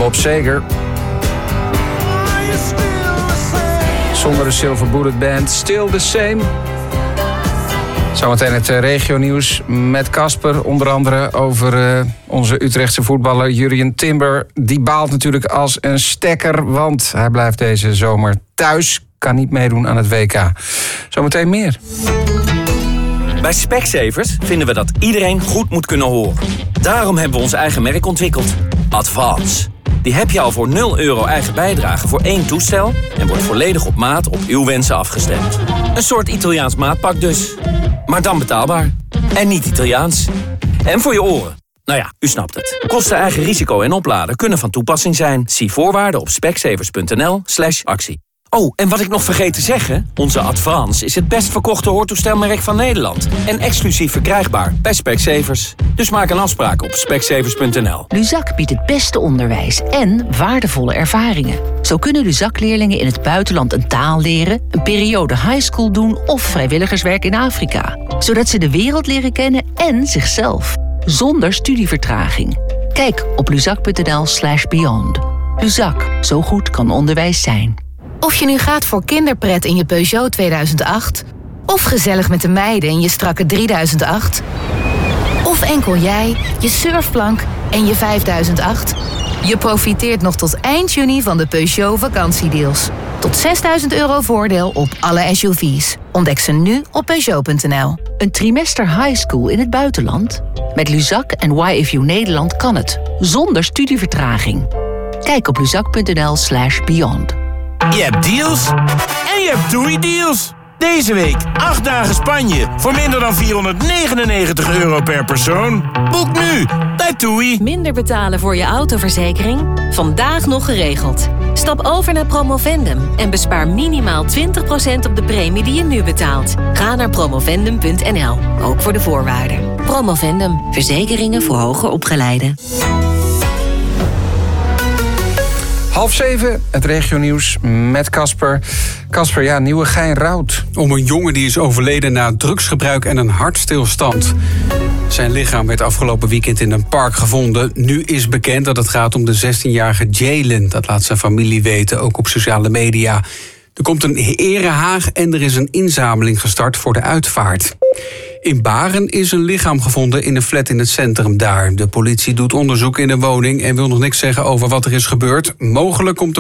Bob Seger. Zonder de Silver Bullet Band, Still the Same. Zometeen het regionieuws met Casper. Onder andere over onze Utrechtse voetballer Jurjen Timber. Die baalt natuurlijk als een stekker, want hij blijft deze zomer thuis. Kan niet meedoen aan het WK. Zometeen meer. Bij Specsavers vinden we dat iedereen goed moet kunnen horen. Daarom hebben we ons eigen merk ontwikkeld. Advance. Die heb je al voor €0 eigen bijdrage voor 1 toestel... en wordt volledig op maat op uw wensen afgestemd. Een soort Italiaans maatpak dus. Maar dan betaalbaar. En niet Italiaans. En voor je oren. Nou ja, u snapt het. Kosten, eigen risico en opladen kunnen van toepassing zijn. Zie voorwaarden op specsavers.nl/actie. Oh, en wat ik nog vergeet te zeggen... onze Advance is het best verkochte hoortoestelmerk van Nederland. En exclusief verkrijgbaar bij Specsavers. Dus maak een afspraak op specsavers.nl. Luzak biedt het beste onderwijs en waardevolle ervaringen. Zo kunnen Luzak-leerlingen in het buitenland een taal leren... een periode highschool doen of vrijwilligerswerk in Afrika. Zodat ze de wereld leren kennen en zichzelf. Zonder studievertraging. Kijk op luzak.nl/beyond. Luzak, zo goed kan onderwijs zijn. Of je nu gaat voor kinderpret in je Peugeot 2008... of gezellig met de meiden in je strakke 3008... of enkel jij, je surfplank en je 5008... je profiteert nog tot eind juni van de Peugeot vakantiedeals. Tot €6.000 voordeel op alle SUV's. Ontdek ze nu op Peugeot.nl. Een trimester highschool in het buitenland? Met Luzak en YFU Nederland kan het. Zonder studievertraging. Kijk op luzak.nl/beyond. Je hebt deals en je hebt TUI-deals. Deze week 8 dagen Spanje voor minder dan €499 per persoon. Boek nu bij TUI. Minder betalen voor je autoverzekering? Vandaag nog geregeld. Stap over naar Promovendum en bespaar minimaal 20% op de premie die je nu betaalt. Ga naar promovendum.nl, ook voor de voorwaarden. Promovendum, verzekeringen voor hoger opgeleiden. 6:30, het regionieuws met Casper. Casper, ja, Nieuwegein rouwt. Om een jongen die is overleden na drugsgebruik en een hartstilstand. Zijn lichaam werd afgelopen weekend in een park gevonden. Nu is bekend dat het gaat om de 16-jarige Jalen. Dat laat zijn familie weten, ook op sociale media. Er komt een erehaag en er is een inzameling gestart voor de uitvaart. In Baren is een lichaam gevonden in een flat in het centrum daar. De politie doet onderzoek in de woning en wil nog niks zeggen over wat er is gebeurd. Mogelijk komt er